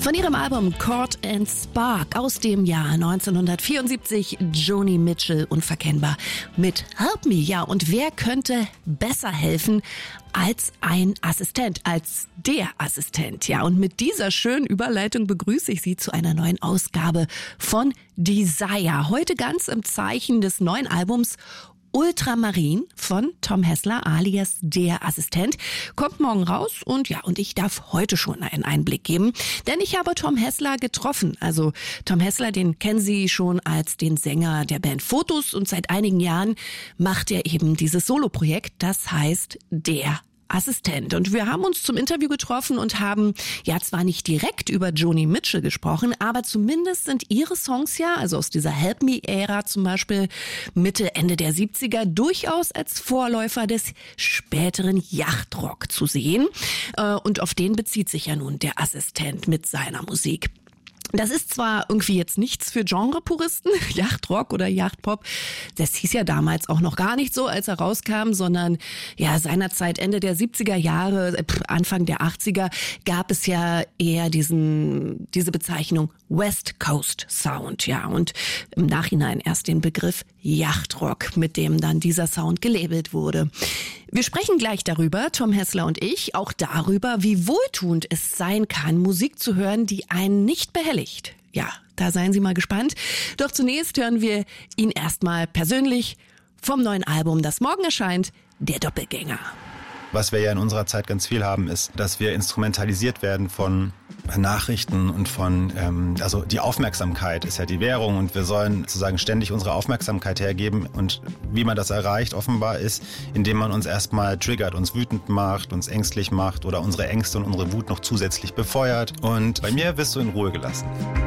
Von ihrem Album Chord and Spark aus dem Jahr 1974, Joni Mitchell, unverkennbar mit Help Me. Ja, und wer könnte besser helfen als ein Assistent, als der Assistent? Ja, und mit dieser schönen Überleitung begrüße ich Sie zu einer neuen Ausgabe von Desire. Heute ganz im Zeichen des neuen Albums Ultramarin von Tom Hessler alias der Assistent. Kommt morgen raus und ich darf heute schon einen Einblick geben, denn ich habe Tom Hessler getroffen. Also Tom Hessler, den kennen Sie schon als den Sänger der Band Fotos und seit einigen Jahren macht er eben dieses Soloprojekt, das heißt der Assistent. Und wir haben uns zum Interview getroffen und haben zwar nicht direkt über Joni Mitchell gesprochen, aber zumindest sind ihre Songs also aus dieser Help Me-Ära zum Beispiel Mitte, Ende der 70er durchaus als Vorläufer des späteren Yachtrock zu sehen. Und auf den bezieht sich ja nun der Assistent mit seiner Musik. Das ist zwar irgendwie jetzt nichts für Genrepuristen, Yachtrock oder Yachtpop. Das hieß ja damals auch noch gar nicht so, als er rauskam, sondern seinerzeit Ende der 70er Jahre, Anfang der 80er gab es ja eher diese Bezeichnung West Coast Sound, und im Nachhinein erst den Begriff Yachtrock, mit dem dann dieser Sound gelabelt wurde. Wir sprechen gleich darüber, Tom Hessler und ich, auch darüber, wie wohltuend es sein kann, Musik zu hören, die einen nicht behelligt. Ja, da seien Sie mal gespannt. Doch zunächst hören wir ihn erstmal persönlich vom neuen Album, das morgen erscheint, Der Doppelgänger. Was wir ja in unserer Zeit ganz viel haben, ist, dass wir instrumentalisiert werden von Nachrichten und also die Aufmerksamkeit ist ja die Währung und wir sollen sozusagen ständig unsere Aufmerksamkeit hergeben und wie man das erreicht offenbar ist, indem man uns erstmal triggert, uns wütend macht, uns ängstlich macht oder unsere Ängste und unsere Wut noch zusätzlich befeuert und bei mir wirst du in Ruhe gelassen.